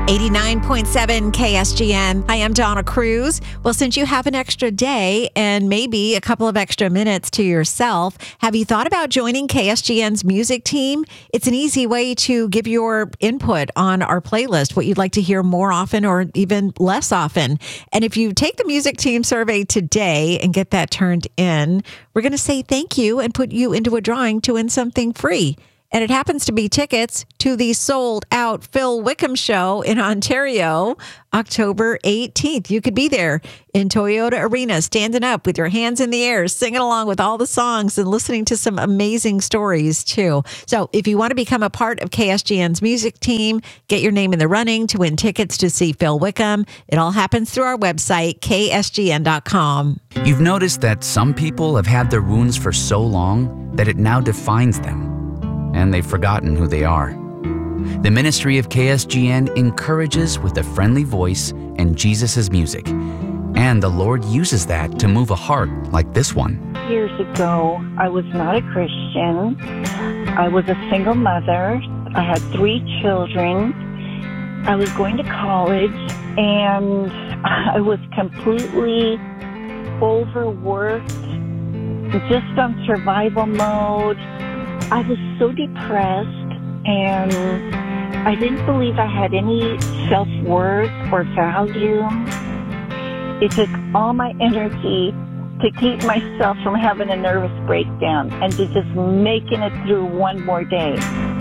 89.7 KSGN. I am Donna Cruz. Well, since you have an extra day and maybe a couple of extra minutes to yourself, have you thought about joining KSGN's music team? It's an easy way to give your input on our playlist, what you'd like to hear more often or even less often. And if you take the music team survey today and get that turned in, we're going to say thank you and put you into a drawing to win something free. And it happens to be tickets to the sold-out Phil Wickham show in Ontario, October 18th. You could be there in Toyota Arena, standing up with your hands in the air, singing along with all the songs and listening to some amazing stories, too. So if you want to become a part of KSGN's music team, get your name in the running to win tickets to see Phil Wickham. It all happens through our website, ksgn.com. You've noticed that some people have had their wounds for so long that it now defines them, and they've forgotten who they are. The ministry of KSGN encourages with a friendly voice and Jesus' music, and the Lord uses that to move a heart like this one. Years ago, I was not a Christian. I was a single mother. I had 3 children. I was going to college, and I was completely overworked, just on survival mode. I was so depressed, and I didn't believe I had any self-worth or value. It took all my energy to keep myself from having a nervous breakdown and to just making it through one more day.